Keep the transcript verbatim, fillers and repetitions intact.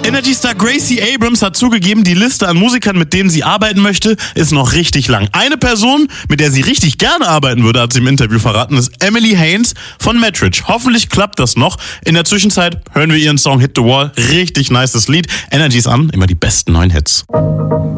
Energy-Star Gracie Abrams hat zugegeben, die Liste an Musikern, mit denen sie arbeiten möchte, ist noch richtig lang. Eine Person, mit der sie richtig gerne arbeiten würde, hat sie im Interview verraten, ist Emily Haines von Mettridge. Hoffentlich klappt das noch. In der Zwischenzeit hören wir ihren Song Hit the Wall. Richtig nices Lied. Energy ist an, immer die besten neuen Hits.